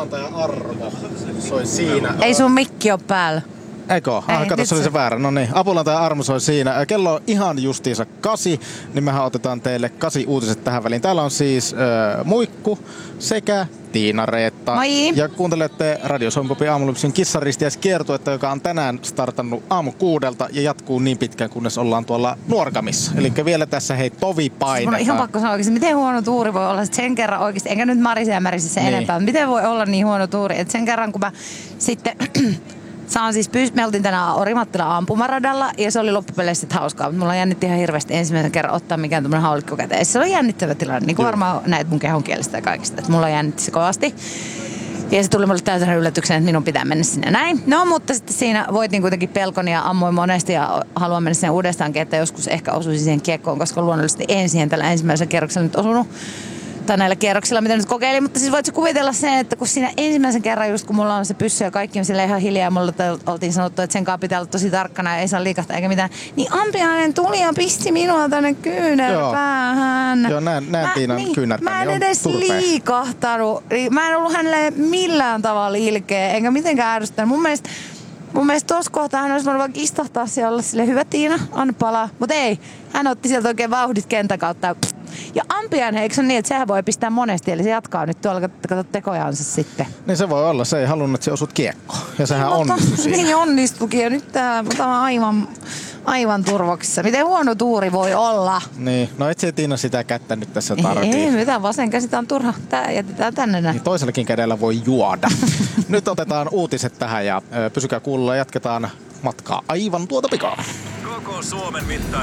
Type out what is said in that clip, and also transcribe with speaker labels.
Speaker 1: Apulantaja Armo soi siinä.
Speaker 2: Ei sun mikki ole päällä.
Speaker 1: Eikö? Kato, se oli se väärä. No niin, Apulantaja Armo soi siinä. Kello on ihan justiinsa 8, niin mehän otetaan teille 8 uutiset tähän väliin. Täällä on siis Muikku sekä Tiina-Reetta.
Speaker 2: Moi.
Speaker 1: Ja kuuntelette Radio Suomi Popin aamulypsyn kissaristiäiskiertuetta, joka on tänään startannut aamu 6 ja jatkuu niin pitkään, kunnes ollaan tuolla Nuorgamissa. Eli vielä tässä hei tovi painetaan.
Speaker 2: Mun on ihan pakko sanoa oikeasti, miten huono tuuri voi olla sen kerran oikeasti, enkä nyt marise ja märise se enempää. Miten voi olla niin huono tuuri, että sen kerran kun mä sitten me oltiin tänään Orimattilan ampumaradalla ja se oli loppupeleissä hauskaa, mutta mulla jännitti ihan hirveästi ensimmäisen kerran ottaa mikään tämmönen haulikko käteen. Se oli jännittävä tilanne, niin kuin varmaan näet mun kehon kielestä ja kaikista, että mulla jännitti se kovasti. Ja se tuli mulle täysin yllätyksen, että minun pitää mennä sinne näin. No, mutta sitten siinä voitin kuitenkin pelkon ja ammuin monesti ja haluan mennä sinne uudestaankin, että joskus ehkä osuisin siihen kiekkoon, koska luonnollisesti en siihen tällä ensimmäisellä kierroksella nyt osunut. Tai näillä kierroksilla, mitä nyt kokeilin, mutta siis voitko kuvitella sen, että kun siinä ensimmäisen kerran just kun mulla on se pyssy ja kaikki on sillä ihan hiljaa, mulla oltiin sanottu, että sen kanssa pitää olla tosi tarkkana ja ei saa liikahtaa eikä mitään, niin ampiainen tuli ja pisti minua tänne kyynärpäähän.
Speaker 1: Joo, näin Tiinan kyynärpää.
Speaker 2: Mä en edes liikahtanut. Mä en ollut hänelle millään tavalla ilkeä, enkä mitenkään ärsyttänyt. Mun mielestä tuossa kohtaa hän olisi voinut vaan istahtaa siellä olla sille hyvä Tiina, anna palaa. Mutta ei, hän otti sieltä oikein vauhdit kentän kautta. Ja ampiaan, eikö se ole niin, että sehän voi pistää monesti, eli se jatkaa nyt tuolla, kato tekojansa sitten.
Speaker 1: Niin se voi olla, se ei halunnut, että se osut kiekkoon. Ja sehän onnistui siinä.
Speaker 2: Niin onnistuikin, ja nyt tämä on aivan turvoksissa. Miten huono tuuri voi olla?
Speaker 1: Niin, no et se Tiina sitä kättä nyt tässä tarvii.
Speaker 2: Ei mitään, vasen käsi on turha. Tää jätetään tänne näin.
Speaker 1: Niin toisellakin kädellä voi juoda. Nyt otetaan uutiset tähän ja pysykää kuulolla ja jatketaan matkaa aivan tuota pikaa.
Speaker 3: Koko Suomen mittainen